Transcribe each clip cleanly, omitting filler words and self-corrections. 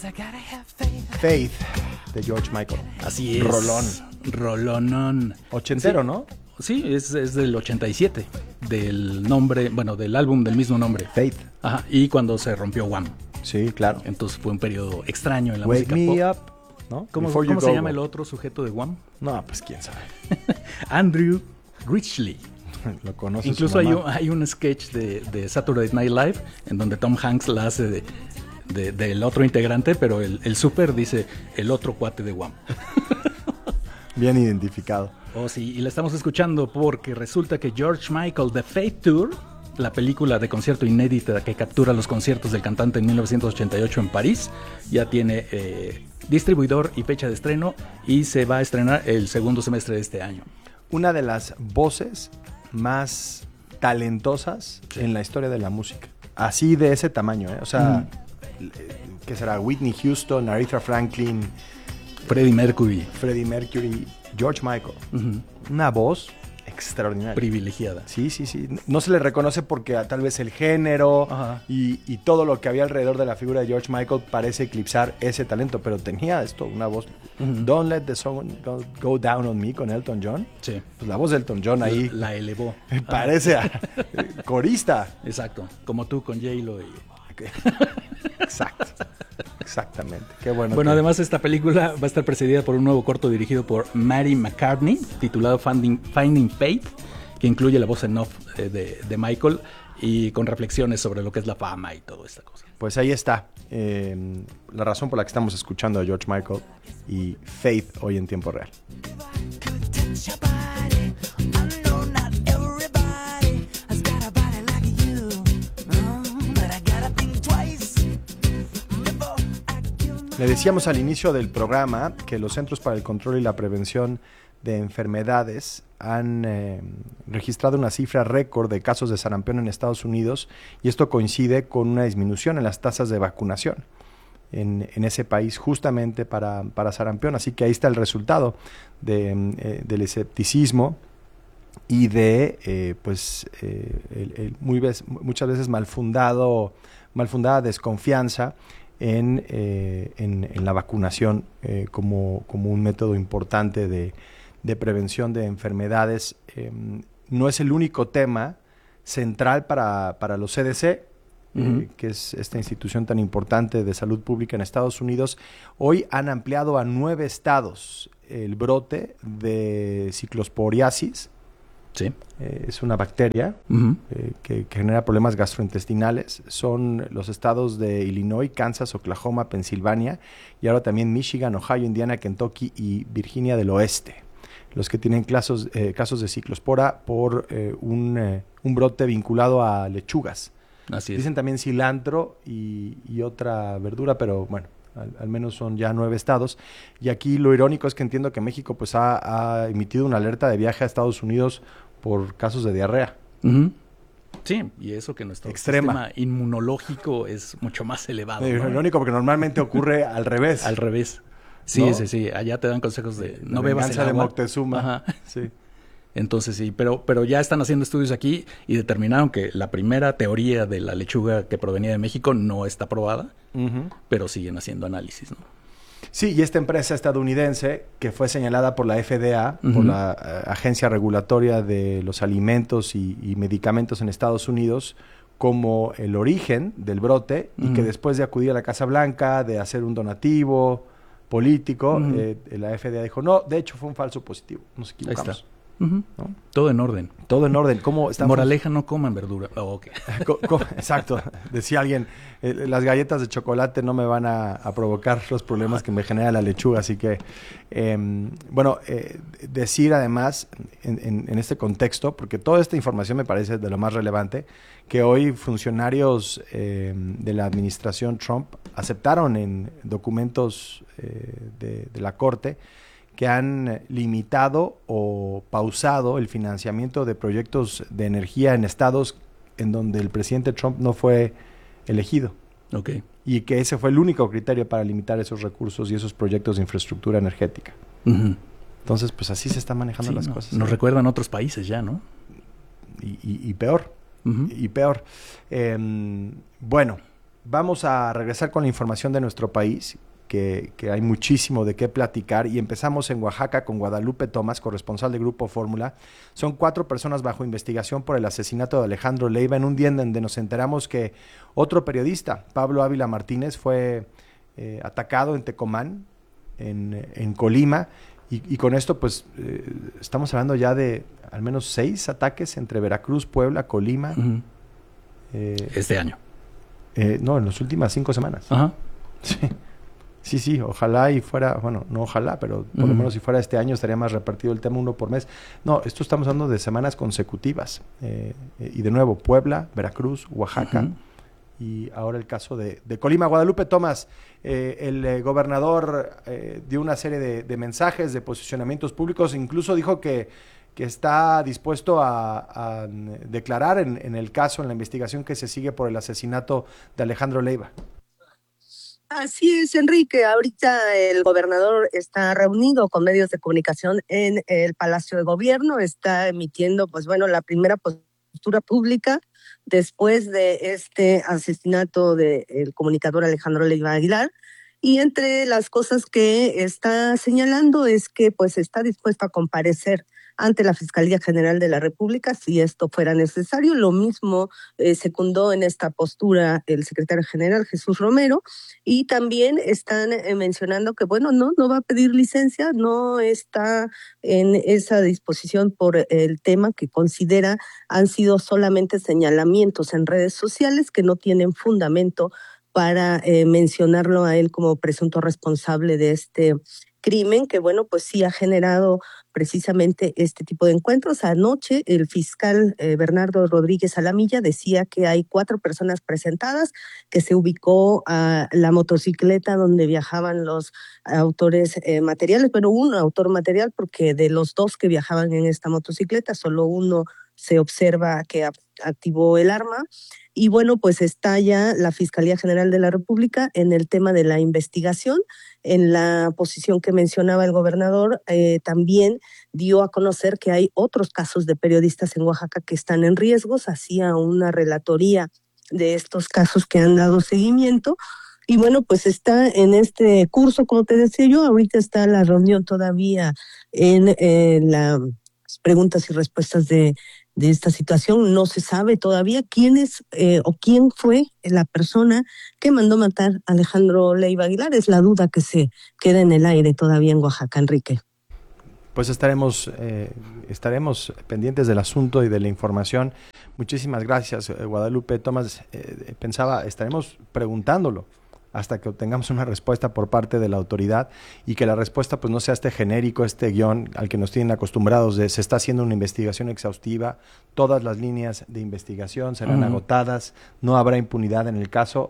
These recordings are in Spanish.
Faith, de George Michael. Así es. Rolonón. Ochentero, Sí. ¿no? Sí, es del 87, del nombre, bueno, del álbum del mismo nombre. Faith. Ajá, y cuando se rompió Wham. Sí, claro. Entonces fue un periodo extraño en la Wake música me pop. up, ¿no? ¿Cómo Before you se go, llama go. el otro sujeto de Wham? No, pues quién sabe. Andrew Ridgeley. Lo conoce. Incluso hay un sketch de Saturday Night Live en donde Tom Hanks la hace del otro integrante, pero el súper dice el otro cuate de Wham. Bien identificado. Oh, sí, y la estamos escuchando porque resulta que George Michael, The Faith Tour, la película de concierto inédita que captura los conciertos del cantante en 1988 en París, ya tiene distribuidor y fecha de estreno y se va a estrenar el segundo semestre de este año. Una de las voces más talentosas en la historia de la música. Así de ese tamaño, ¿eh? O sea, ¿qué será? Whitney Houston, Aretha Franklin, Freddie Mercury. George Michael. Uh-huh. Una voz extraordinaria. Privilegiada. Sí. No se le reconoce porque tal vez el género y todo lo que había alrededor de la figura de George Michael parece eclipsar ese talento, pero tenía una voz. Don't Let the Sun Go Down on Me con Elton John. Sí. Pues la voz de Elton John ahí la elevó. parece corista. Exacto, como tú con J-Lo. Exactamente. Qué bueno. Bueno, además esta película va a estar precedida por un nuevo corto dirigido por Mary McCartney, titulado Finding Faith, que incluye la voz en off de Michael y con reflexiones sobre lo que es la fama y toda esta cosa. Pues ahí está la razón por la que estamos escuchando a George Michael y Faith hoy en tiempo real. Le decíamos al inicio del programa que los Centros para el Control y la Prevención de Enfermedades han registrado una cifra récord de casos de sarampión en Estados Unidos, y esto coincide con una disminución en las tasas de vacunación en ese país justamente para sarampión. Así que ahí está el resultado del escepticismo y de muchas veces malfundada desconfianza en la vacunación como un método importante de prevención de enfermedades. No es el único tema central para los CDC, que es esta institución tan importante de salud pública en Estados Unidos. Hoy han ampliado a 9 estados el brote de ciclosporiasis. Sí. Es una bacteria que genera problemas gastrointestinales. Son los estados de Illinois, Kansas, Oklahoma, Pensilvania y ahora también Michigan, Ohio, Indiana, Kentucky y Virginia del Oeste, los que tienen casos de ciclospora por un brote vinculado a lechugas. Así es. Dicen también cilantro y otra verdura, pero bueno, al menos son ya 9 estados. Y aquí lo irónico es que entiendo que México pues ha emitido una alerta de viaje a Estados Unidos por casos de diarrea. Sí, y eso que nuestro Extrema. sistema inmunológico es mucho más elevado, ¿no? Irónico porque normalmente ocurre al revés. Al revés. Sí, ¿no? sí. Allá te dan consejos de La no bebas el venganza de agua. Moctezuma. Ajá. Sí. Entonces sí, pero ya están haciendo estudios aquí y determinaron que la primera teoría de la lechuga que provenía de México no está probada, pero siguen haciendo análisis, ¿no? Sí, y esta empresa estadounidense que fue señalada por la FDA, por la Agencia Regulatoria de los Alimentos y Medicamentos en Estados Unidos, como el origen del brote, y que después de acudir a la Casa Blanca, de hacer un donativo político, la FDA dijo, no, de hecho fue un falso positivo, nos equivocamos. Ahí está. ¿No? Todo en orden. Todo en orden. ¿Cómo estamos? Moraleja, no coman verdura. Oh, okay. Exacto. Decía alguien, las galletas de chocolate no me van a provocar los problemas que me genera la lechuga. Así que, decir además, en este contexto, porque toda esta información me parece de lo más relevante, que hoy funcionarios de la administración Trump aceptaron en documentos de la Corte que han limitado o pausado el financiamiento de proyectos de energía en estados en donde el presidente Trump no fue elegido. Okay. Y que ese fue el único criterio para limitar esos recursos y esos proyectos de infraestructura energética. Entonces, pues así se están manejando las cosas. Nos recuerdan otros países ya, ¿no? Y peor. Y peor. Bueno, vamos a regresar con la información de nuestro país, que hay muchísimo de qué platicar, y empezamos en Oaxaca con Guadalupe Tomás, corresponsal de Grupo Fórmula. Son 4 personas bajo investigación por el asesinato de Alejandro Leiva, en un día en donde nos enteramos que otro periodista, Pablo Ávila Martínez, fue atacado en Tecomán, en Colima, y con esto pues estamos hablando ya de al menos 6 ataques entre Veracruz, Puebla, Colima. Uh-huh. Este año. No, en las últimas 5 semanas. Ajá. Sí, ojalá y fuera, bueno, no ojalá, pero por lo menos si fuera este año estaría más repartido el tema, 1 por mes. No, esto estamos hablando de semanas consecutivas. Y de nuevo, Puebla, Veracruz, Oaxaca, y ahora el caso de Colima. Guadalupe Tomás, el gobernador dio una serie de mensajes, de posicionamientos públicos, incluso dijo que está dispuesto a declarar en el caso, en la investigación que se sigue por el asesinato de Alejandro Leiva. Así es, Enrique. Ahorita el gobernador está reunido con medios de comunicación en el Palacio de Gobierno, está emitiendo, pues bueno, la primera postura pública después de este asesinato del comunicador Alejandro Leiva Aguilar. Y entre las cosas que está señalando es que pues está dispuesto a comparecer ante la Fiscalía General de la República si esto fuera necesario. Lo mismo secundó en esta postura el secretario general Jesús Romero, y también están mencionando que bueno, no va a pedir licencia, no está en esa disposición por el tema que considera han sido solamente señalamientos en redes sociales que no tienen fundamento para mencionarlo a él como presunto responsable de este crimen, que bueno, pues sí ha generado precisamente este tipo de encuentros. Anoche el fiscal Bernardo Rodríguez Alamilla decía que hay 4 personas presentadas, que se ubicó a la motocicleta donde viajaban los autores materiales, pero un autor material, porque de los 2 que viajaban en esta motocicleta, solo uno se observa que activó el arma. Y bueno, pues está ya la Fiscalía General de la República en el tema de la investigación. En la posición que mencionaba el gobernador, también dio a conocer que hay otros casos de periodistas en Oaxaca que están en riesgos. Hacía una relatoría de estos casos que han dado seguimiento. Y bueno, pues está en este curso, como te decía yo, ahorita está la reunión todavía en las preguntas y respuestas de esta situación. No se sabe todavía quién es o quién fue la persona que mandó matar a Alejandro Leiva Aguilar. Es la duda que se queda en el aire todavía en Oaxaca, Enrique. Pues estaremos pendientes del asunto y de la información. Muchísimas gracias, Guadalupe Tomás. Estaremos preguntándolo hasta que obtengamos una respuesta por parte de la autoridad, y que la respuesta pues no sea este genérico, este guión al que nos tienen acostumbrados de se está haciendo una investigación exhaustiva, todas las líneas de investigación serán agotadas, no habrá impunidad en el caso.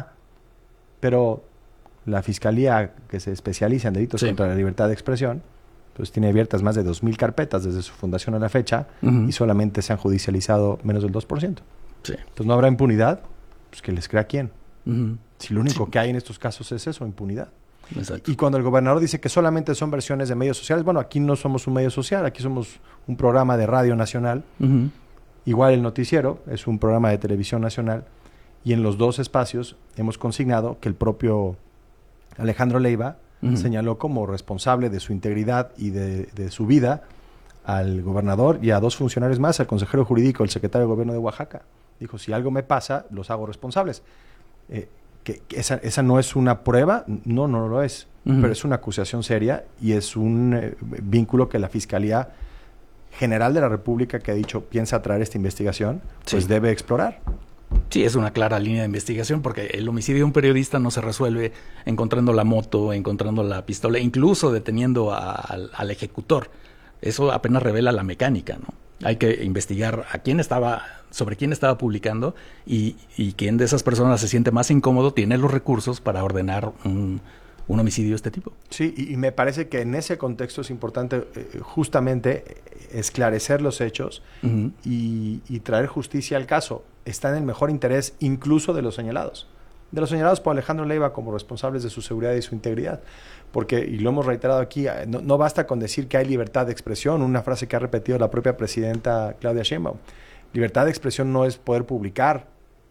Pero la Fiscalía, que se especializa en delitos contra la libertad de expresión, pues tiene abiertas más de 2,000 carpetas desde su fundación a la fecha, y solamente se han judicializado menos del 2%. Sí. Entonces no habrá impunidad, pues que les crea quién. Si lo único que hay en estos casos es eso, impunidad. Exacto. Y cuando el gobernador dice que solamente son versiones de medios sociales, bueno, aquí no somos un medio social, aquí somos un programa de radio nacional. Igual el noticiero es un programa de televisión nacional, y en los 2 espacios hemos consignado que el propio Alejandro Leiva señaló como responsable de su integridad y de su vida al gobernador y a 2 funcionarios más, al consejero jurídico, el secretario de gobierno de Oaxaca. Dijo, si algo me pasa, los hago responsables. Que esa no es una prueba, no lo es, pero es una acusación seria y es un vínculo que la Fiscalía General de la República, que ha dicho piensa traer esta investigación, pues debe explorar. Sí, es una clara línea de investigación, porque el homicidio de un periodista no se resuelve encontrando la moto, encontrando la pistola, incluso deteniendo al ejecutor. Eso apenas revela la mecánica, ¿no? Hay que investigar sobre quién estaba publicando, y quién de esas personas se siente más incómodo, tiene los recursos para ordenar un homicidio de este tipo. Sí, y me parece que en ese contexto es importante justamente esclarecer los hechos y traer justicia al caso. Está en el mejor interés incluso de los señalados. De los señalados por Alejandro Leiva como responsables de su seguridad y su integridad. Porque, y lo hemos reiterado aquí, no basta con decir que hay libertad de expresión, una frase que ha repetido la propia presidenta Claudia Sheinbaum. Libertad de expresión no es poder publicar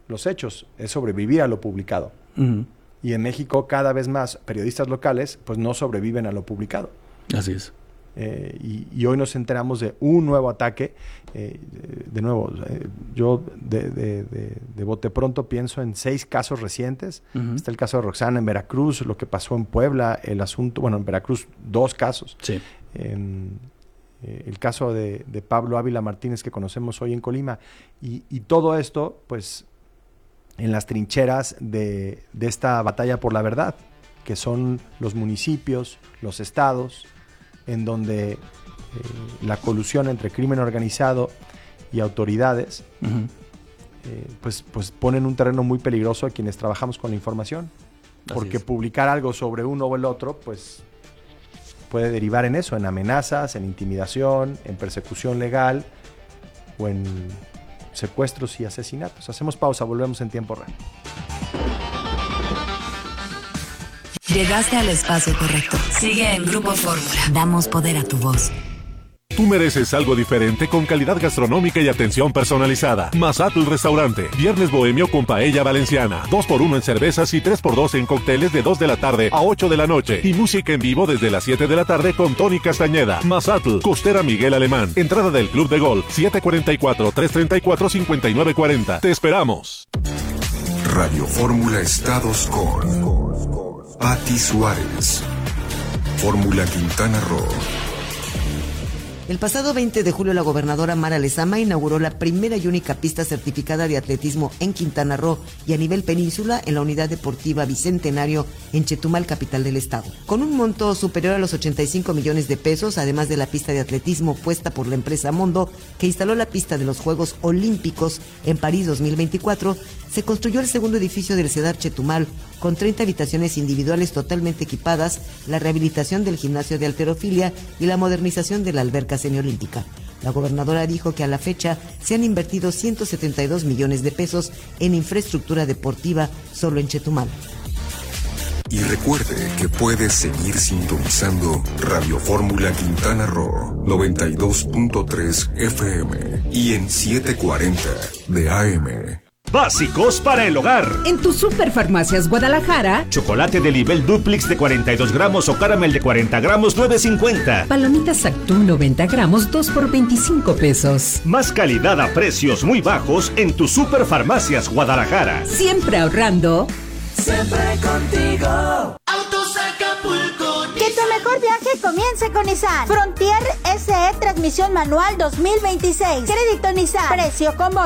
los hechos, es sobrevivir a lo publicado. Uh-huh. Y en México cada vez más periodistas locales pues no sobreviven a lo publicado. Así es. Y hoy nos enteramos de un nuevo ataque. De nuevo, yo de bote pronto pienso en 6 casos recientes. Uh-huh. Está el caso de Roxana en Veracruz, lo que pasó en Puebla, el asunto, bueno, en Veracruz 2 casos. Sí. El caso de Pablo Ávila Martínez que conocemos hoy en Colima. Y todo esto, pues, en las trincheras de esta batalla por la verdad, que son los municipios, los estados, en donde la colusión entre crimen organizado y autoridades Uh-huh. pues ponen un terreno muy peligroso a quienes trabajamos con la información. Porque publicar algo sobre uno o el otro, pues puede derivar en eso, en amenazas, en intimidación, en persecución legal o en secuestros y asesinatos. Hacemos pausa, volvemos en tiempo real. Llegaste al espacio correcto. Sigue en Grupo Fórmula. Damos poder a tu voz. Tú mereces algo diferente con calidad gastronómica y atención personalizada. Mazatl Restaurante. Viernes bohemio con paella valenciana. 2x1 en cervezas y 3x2 en cócteles de 2 de la tarde a 8 de la noche. Y música en vivo desde las 7 de la tarde con Tony Castañeda. Mazatl, Costera Miguel Alemán. Entrada del Club de Golf. 744-334-5940. Te esperamos. Radio Fórmula Estados con Pati Suárez. Fórmula Quintana Roo. El pasado 20 de julio, la gobernadora Mara Lezama inauguró la primera y única pista certificada de atletismo en Quintana Roo y a nivel península en la Unidad Deportiva Bicentenario en Chetumal, capital del estado. Con un monto superior a los 85 millones de pesos, además de la pista de atletismo puesta por la empresa Mondo, que instaló la pista de los Juegos Olímpicos en París 2024, se construyó el segundo edificio del CEDAR Chetumal, con 30 habitaciones individuales totalmente equipadas, la rehabilitación del gimnasio de halterofilia y la modernización de la alberca semiolímpica. La gobernadora dijo que a la fecha se han invertido 172 millones de pesos en infraestructura deportiva solo en Chetumal. Y recuerde que puedes seguir sintonizando Radio Fórmula Quintana Roo 92.3 FM y en 740 de AM. Básicos para el hogar. En tu Superfarmacias Guadalajara, Chocolate de Libel Duplex de 42 gramos o caramel de 40 gramos, 9.50. palomitas Actú 90 gramos, 2 por 25 pesos. Más calidad a precios muy bajos en tu Superfarmacias Guadalajara. Siempre ahorrando. Siempre contigo. Autos Acapulco. Que tu mejor viaje comience con Nissan Frontier SE transmisión manual 2026. Crédito Nissan. Precio combo